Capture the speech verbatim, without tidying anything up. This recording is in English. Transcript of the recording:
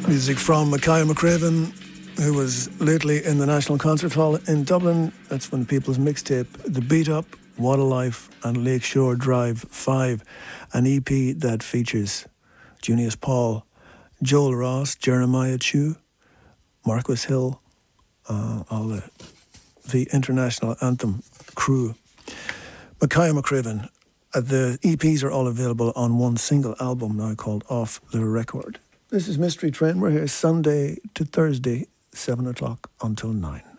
Music from Micaiah McCraven, who was lately in the National Concert Hall in Dublin. That's from the People's Mixtape, The Beat Up, What a Life and Lakeshore Drive five, an E P that features Junius Paul, Joel Ross, Jeremiah Chew, Marcus Hill, uh, all the, the international anthem crew. Micaiah McCraven. Uh, the E Ps are all available on one single album now called Off the Record. This is Mystery Train. We're here Sunday to Thursday, seven o'clock until nine.